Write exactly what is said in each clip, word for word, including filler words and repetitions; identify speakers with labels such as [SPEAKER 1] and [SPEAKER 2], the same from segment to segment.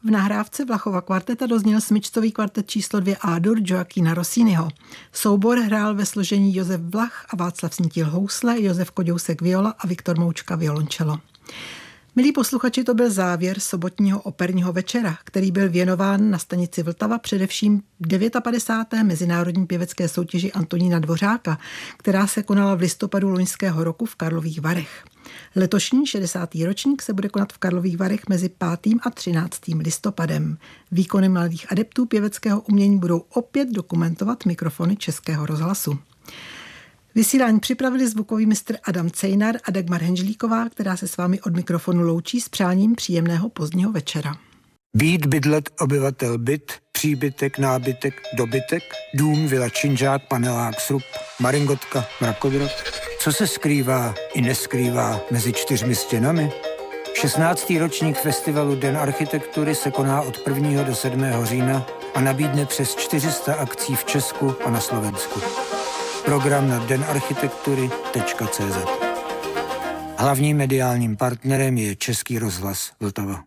[SPEAKER 1] V nahrávce Vlachova kvarteta dozněl smyčcový kvartet číslo dvě A-dur Joaquina Rossiniho. Soubor hrál ve složení Josef Vlach a Václav Snítil housle, Josef Koďousek viola a Viktor Moučka violončelo. Milí posluchači, to byl závěr sobotního operního večera, který byl věnován na stanici Vltava především padesáté deváté mezinárodní pěvecké soutěži Antonína Dvořáka, která se konala v listopadu loňského roku v Karlových Varech. Letošní šedesátý ročník se bude konat v Karlových Varech mezi pátým a třináctým listopadem. Výkony mladých adeptů pěveckého umění budou opět dokumentovat mikrofony Českého rozhlasu. Vysílání připravili zvukový mistr Adam Cejnar a Dagmar Henžlíková, která se s vámi od mikrofonu loučí s přáním příjemného pozdního večera.
[SPEAKER 2] Být, bydlet, obyvatel, byt, příbytek, nábytek, dobytek, dům, vila, činžák, panelák, srub, maringotka, mrakodrot. Co se skrývá i neskrývá mezi čtyřmi stěnami? šestnáctý ročník festivalu Den architektury se koná od prvního do sedmého října a nabídne přes čtyři sta akcí v Česku a na Slovensku. Program na den architektury tečka cé zet. Hlavním mediálním partnerem je Český rozhlas Vltava.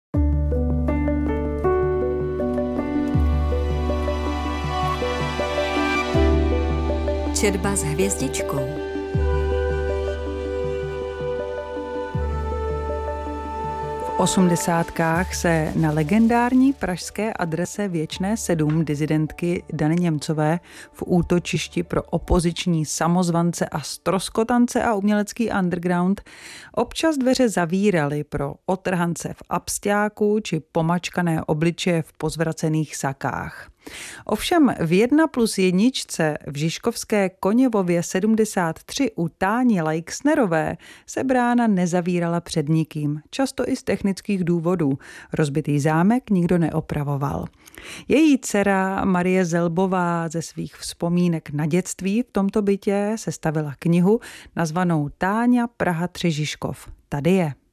[SPEAKER 3] Četba s hvězdičkou.
[SPEAKER 4] V osmdesátkách se na legendární pražské adrese Věčné sedm dizidentky Dany Němcové v útočišti pro opoziční samozvance a stroskotance a umělecký underground občas dveře zavíraly pro otrhance v absťáku či pomačkané obličeje v pozvracených sakách. Ovšem v jedna plus jedničce v Žižkovské Koněvově sedmdesát tři u Táni Leixnerové se brána nezavírala před nikým, často i z technických důvodů. Rozbitý zámek nikdo neopravoval. Její dcera Marie Zelbová ze svých vzpomínek na dětství v tomto bytě sestavila knihu nazvanou Táňa Praha tři Žižkov. Tady je.